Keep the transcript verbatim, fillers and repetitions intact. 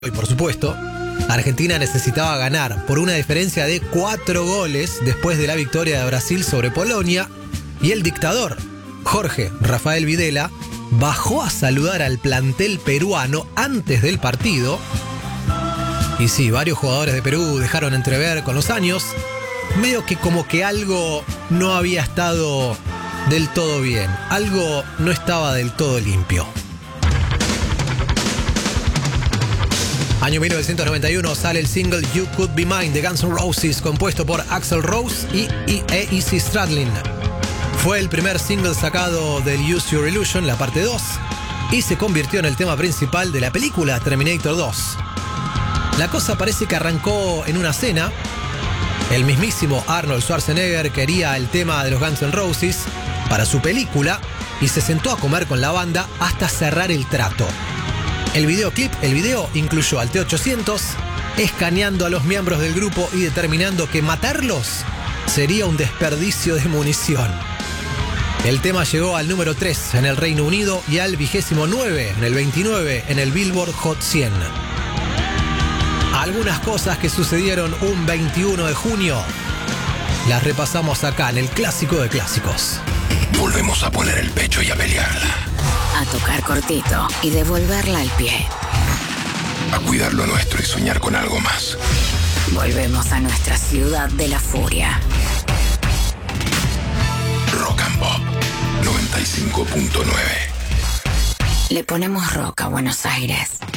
Y por supuesto, Argentina necesitaba ganar por una diferencia de cuatro goles después de la victoria de Brasil sobre Polonia, y el dictador, Jorge Rafael Videla, bajó a saludar al plantel peruano antes del partido. Y sí, varios jugadores de Perú dejaron entrever con los años, medio que como que algo no había estado del todo bien, algo no estaba del todo limpio. Año mil novecientos noventa y uno sale el single You Could Be Mine de Guns N' Roses, compuesto por Axl Rose y E. Izzy Stradlin. Fue el primer single sacado del Use Your Illusion, la parte dos, y se convirtió en el tema principal de la película Terminator dos. La cosa parece que arrancó en una cena. El mismísimo Arnold Schwarzenegger quería el tema de los Guns N' Roses para su película y se sentó a comer con la banda hasta cerrar el trato. El videoclip, el video incluyó al T ochocientos escaneando a los miembros del grupo y determinando que matarlos sería un desperdicio de munición. El tema llegó al número tres en el Reino Unido y al vigésimo nueve en el veintinueve en el Billboard Hot cien. Algunas cosas que sucedieron un veintiuno de junio las repasamos acá en el Clásico de Clásicos. Volvemos a poner el pecho y a pelearla. A tocar cortito y devolverla al pie. A cuidar lo nuestro y soñar con algo más. Volvemos a nuestra ciudad de la furia. Rock and Pop noventa y cinco punto nueve. Le ponemos rock a Buenos Aires.